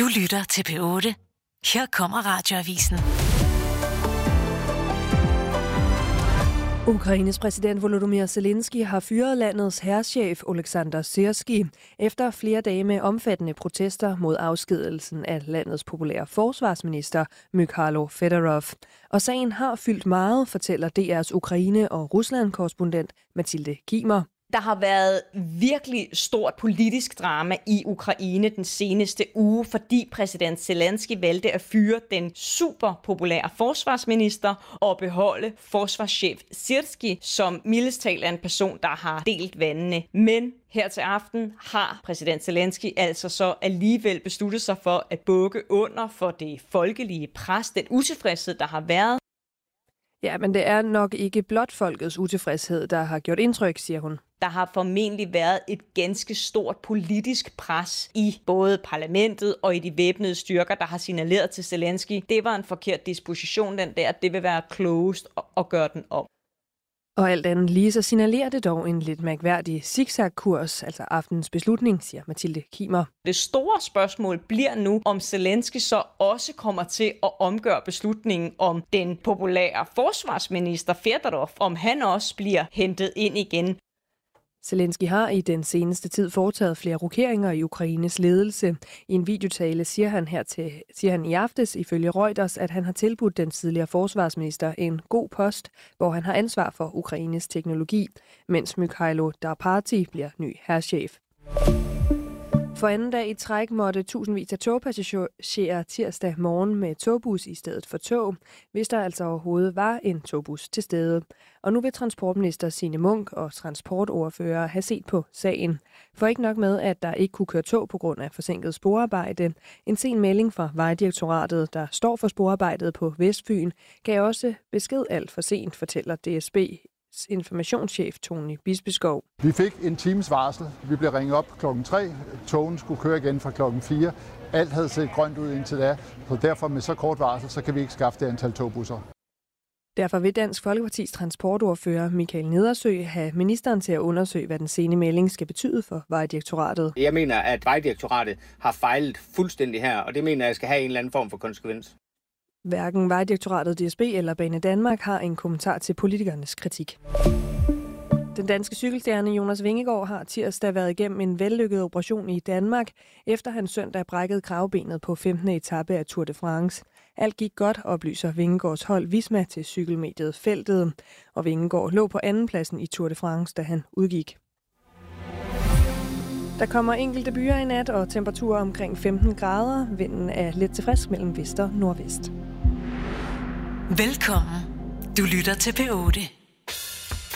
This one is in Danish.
Du lytter til P8. Her kommer Radioavisen. Ukraines præsident Volodymyr Zelensky har fyret landets hærchef Oleksandr Syrskij efter flere dage med omfattende protester mod afskedigelsen af landets populære forsvarsminister Mykhailo Fedorov. Og sagen har fyldt meget, fortæller DR's Ukraine- og Rusland-korrespondent Mathilde Kimer. Der har været virkelig stort politisk drama i Ukraine den seneste uge, fordi præsident Zelensky valgte at fyre den super populære forsvarsminister og beholde forsvarschef Syrskij, som mildest talt er en person, der har delt vandene. Men her til aften har præsident Zelensky altså så alligevel besluttet sig for at bukke under for det folkelige pres, den utilfredshed, der har været. Ja, men det er nok ikke blot folkets utilfredshed, der har gjort indtryk, siger hun. Der har formentlig været et ganske stort politisk pres i både parlamentet og i de væbnede styrker, der har signaleret til Zelensky. Det var en forkert disposition, den der. Det vil være klogest at gøre den om. Og alt andet lige så signalerer det dog en lidt mærkværdig zigzag-kurs, altså aftenens beslutning, siger Mathilde Kimer. Det store spørgsmål bliver nu, om Zelensky så også kommer til at omgøre beslutningen om den populære forsvarsminister Fedorov, om han også bliver hentet ind igen. Zelensky har i den seneste tid foretaget flere rokeringer i Ukraines ledelse. I en videotale siger han i aftes ifølge Reuters, at han har tilbudt den tidligere forsvarsminister en god post, hvor han har ansvar for Ukraines teknologi, mens Mykhailo Darpati bliver ny hærchef. For anden dag i træk måtte tusindvis af togpassagerer tirsdag morgen med togbus i stedet for tog, hvis der altså overhovedet var en togbus til stede. Og nu vil transportminister Signe Munk og transportordfører have set på sagen. For ikke nok med, at der ikke kunne køre tog på grund af forsinket sporarbejde. En sen melding fra Vejdirektoratet, der står for sporarbejdet på Vestfyn, gav også besked alt for sent, fortæller DSB. Informationschef Tony Bispeskov. Vi fik en times varsel. Vi blev ringet op klokken 3. Togen skulle køre igen fra klokken 4. Alt havde set grønt ud indtil da, så derfor med så kort varsel, så kan vi ikke skaffe det antal togbusser. Derfor vil Dansk Folkepartis transportordfører Michael Nedersø have ministeren til at undersøge, hvad den sene melding skal betyde for Vejdirektoratet. Jeg mener, at Vejdirektoratet har fejlet fuldstændig her, og det mener jeg skal have en eller anden form for konsekvens. Hverken Vejdirektoratet, DSB eller Bane Danmark har en kommentar til politikernes kritik. Den danske cykelstjerne Jonas Vingegaard har tirsdag været igennem en vellykket operation i Danmark, efter han søndag brækkede kravbenet på 15. etape af Tour de France. Alt gik godt, oplyser Vingegaards hold Visma til cykelmediet Feltet, og Vingegaard lå på andenpladsen i Tour de France, da han udgik. Der kommer enkelte byer i nat og temperaturer omkring 15 grader. Vinden er lidt til frisk mellem vest og nordvest. Velkommen. Du lytter til P8.